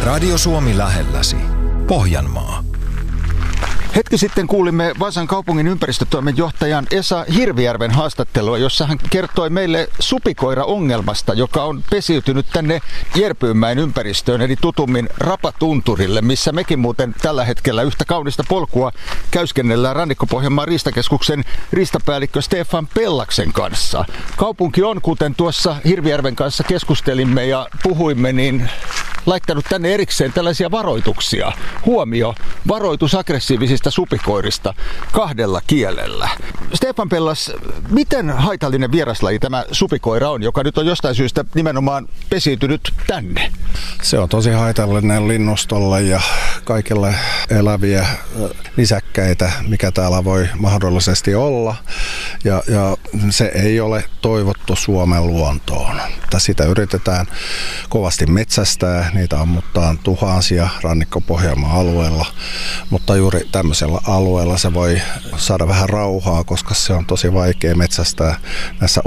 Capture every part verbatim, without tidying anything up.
Radio Suomi lähelläsi. Pohjanmaa. Hetki sitten kuulimme Vaasan kaupungin ympäristötoimenjohtajan Esa Hirvijärven haastattelua, jossa hän kertoi meille supikoira-ongelmasta, joka on pesiytynyt tänne Järpyynmäen ympäristöön, eli tutummin Rapatunturille, missä mekin muuten tällä hetkellä yhtä kaunista polkua käyskennellään Rannikko-Pohjanmaan riistakeskuksen riistapäällikkö Stefan Pellaksen kanssa. Kaupunki on, kuten tuossa Hirvijärven kanssa keskustelimme ja puhuimme, niin laittanut tänne erikseen tällaisia varoituksia. Huomio, varoitus aggressiivisista supikoirista kahdella kielellä. Stefan Pellas, miten haitallinen vieraslaji tämä supikoira on, joka nyt on jostain syystä nimenomaan pesiytynyt tänne? Se on tosi haitallinen linnustolle ja kaikille eläviä nisäkkäitä, mikä täällä voi mahdollisesti olla. Ja, ja se ei ole toivottu Suomen luontoon. Sitä yritetään kovasti metsästää, niitä ammuttaan tuhansia Rannikko-Pohjanmaan alueella, mutta juuri tämmöisellä alueella se voi saada vähän rauhaa, koska se on tosi vaikea metsästää näissä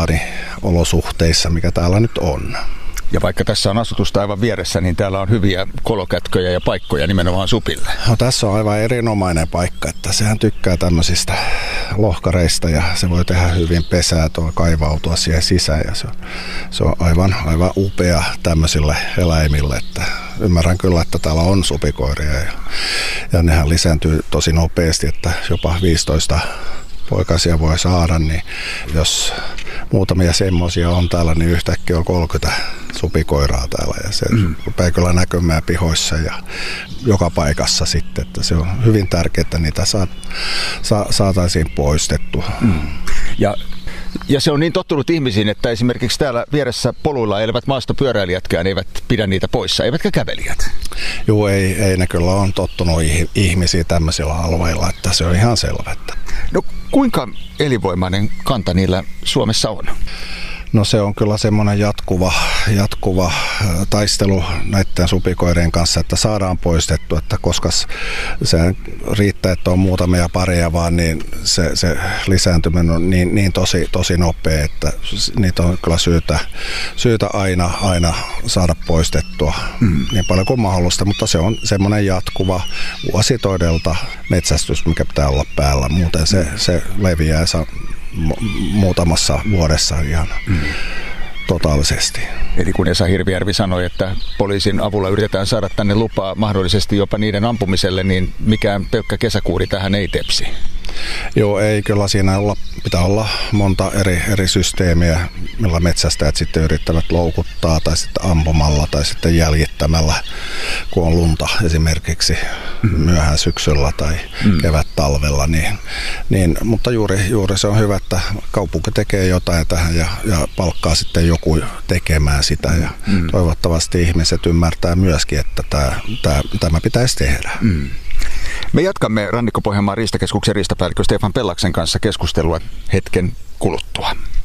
urbaaniolosuhteissa, mikä täällä nyt on. Ja vaikka tässä on asutusta aivan vieressä, niin täällä on hyviä kolokätköjä ja paikkoja nimenomaan supille. No, tässä on aivan erinomainen paikka, että sehän tykkää tämmöisistä lohkareista ja se voi tehdä hyvin pesää tuolla, kaivautua siihen sisään ja se on, se on aivan, aivan upea tämmöisille eläimille, että ymmärrän kyllä, että täällä on supikoiria ja, ja nehän lisääntyy tosi nopeasti, että jopa viisitoista poikasia voi saada, niin jos muutamia semmoisia on täällä, niin yhtäkkiä on kolmekymmentä supikoiraa täällä ja se mm. rupeaa kyllä näkymään pihoissa ja joka paikassa sitten, että se on hyvin tärkeää, että niitä saa, saa, saataisiin poistettua. Mm. Ja Ja se on niin tottunut ihmisiin, että esimerkiksi täällä vieressä poluilla elävät maastopyöräilijätkään eivät pidä niitä poissa, eivätkä kävelijät. Joo, ei, ei ne kyllä on tottunut ihmisiä tämmöisillä alueilla, että se on ihan selvä. No kuinka elinvoimainen kanta niillä Suomessa on? No se on kyllä semmoinen jatkuva, jatkuva taistelu näiden supikoirien kanssa, että saadaan poistettua, että koska se riittää, että on muutamia pareja vaan, niin se, se lisääntyminen on niin, niin tosi, tosi nopea, että niitä on kyllä syytä, syytä aina, aina saada poistettua mm. niin paljon kuin mahdollista, mutta se on semmoinen jatkuva vuositoidelta metsästys, mikä pitää olla päällä, muuten se, se leviää muutamassa vuodessa ihan mm. totaalisesti. Eli kun Esa Hirvijärvi sanoi, että poliisin avulla yritetään saada tänne lupaa mahdollisesti jopa niiden ampumiselle, niin mikään pelkkä kesäkuuri tähän ei tepsi. Joo, ei kyllä siinä olla, pitää olla monta eri, eri systeemiä, millä metsästäjät sitten yrittävät loukuttaa tai sitten ampumalla tai sitten jäljittämällä, kun on lunta esimerkiksi mm. myöhään syksyllä tai mm. kevät-talvella. Niin, niin, mutta juuri, juuri se on hyvä, että kaupunki tekee jotain tähän ja, ja palkkaa sitten joku tekemään sitä ja mm. toivottavasti ihmiset ymmärtää myöskin, että tämä, tämä, tämä pitäisi tehdä. Mm. Me jatkamme Rannikko-Pohjanmaan riistakeskuksen riistapäällikkö Stefan Pellaksen kanssa keskustelua hetken kuluttua.